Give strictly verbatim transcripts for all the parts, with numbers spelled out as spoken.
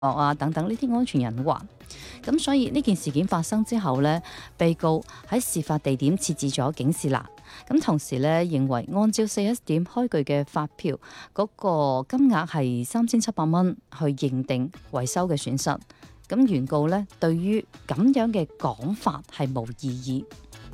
啊等等呢啲安全隱患。咁所以呢件事件發生之後呢，被告喺事發地點設置咗警示欄。咁同時呢，認為按照四 S 店開具嘅發票嗰個金額係三千七百蚊，去認定維修嘅損失。咁原告呢，對於咁樣嘅講法係無異議。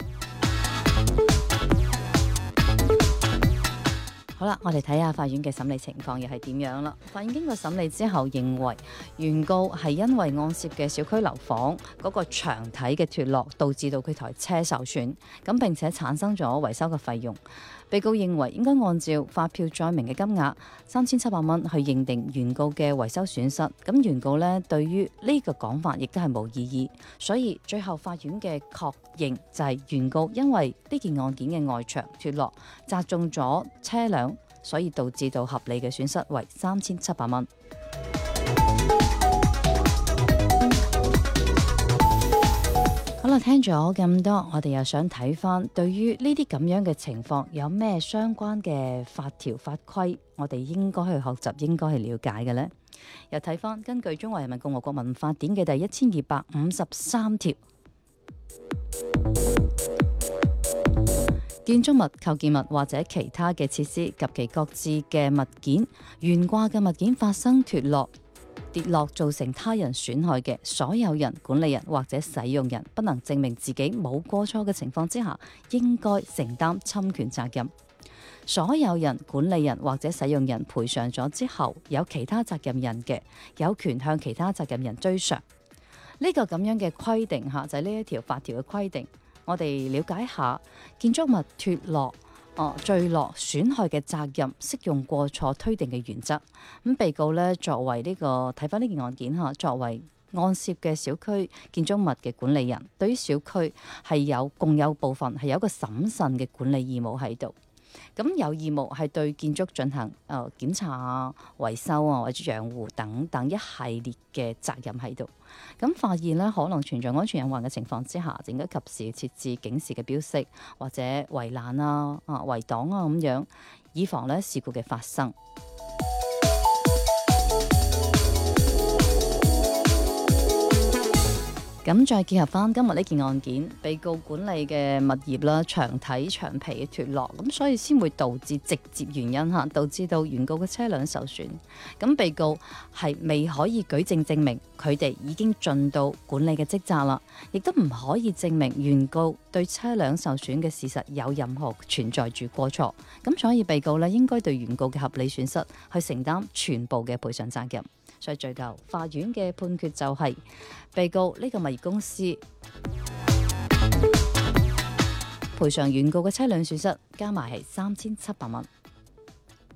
好啦，我哋睇下法院嘅審理情況又係點樣啦。法院經過審理之後，認為原告係因為案涉嘅小區樓房嗰個牆體嘅脫落，導致到佢台車受損，咁並且產生咗維修嘅費用。被告認為應該按照發票載明嘅金額三千七百蚊去認定原告嘅維修損失。咁原告呢，對於呢個講法亦都係無異議，所以最後法院嘅確認就係原告因為呢件案件嘅外牆脫落砸中咗車輛，所以導致到合理嘅損失為三千七百蚊。好啦，聽咗咁多，我哋又想睇翻對於呢啲咁樣嘅情況有咩相關嘅法條法規，我哋應該去學習，應該去了解嘅呢？又睇翻根據《中華人民共和國民法典》嘅第一千二百五十三條，建築物、構建物或者其他嘅設施及其各自嘅物件，懸掛嘅物件發生脫落、跌落造成他人損害嘅，所有人、管理人或者使用人不能證明自己冇過錯嘅情況之下，應該承擔侵權責任。所有人、管理人或者使用人賠償咗之後，有其他責任人嘅，有權向其他責任人追償。呢個咁樣嘅規定吓，就係呢一條法條嘅規定。我哋了解下建築物脫落、哦墜落、損害嘅責任適用過錯推定嘅原則。咁被告呢，作為呢、這個睇翻呢件案件吓，作為案涉嘅小區建築物嘅管理人，對於小區係有共有部分係有一個審慎嘅管理義務喺度。咁有義務係對建築進行誒、呃、檢查啊、維修啊或者養護等等一系列嘅責任喺度。咁發現呢，可能存在安全隱患嘅情況之下，就應該及時設置警示嘅標識或者圍欄啊、啊圍擋啊咁樣，以防呢事故嘅發生。咁再結合翻今日呢件案件，被告管理嘅物業啦，牆體牆皮嘅脫落，咁所以先會導致直接原因嚇，導致到原告嘅車輛受損。咁被告係未可以舉證證明佢哋已經盡到管理嘅職責啦，亦都唔可以證明原告對車輛受損嘅事實有任何存在住過錯。咁所以被告咧應該對原告嘅合理損失去承擔全部嘅賠償責任。所以最後法院嘅判決就係、是、被告呢個物業公司賠償原告嘅車輛損失加埋係三千七百蚊。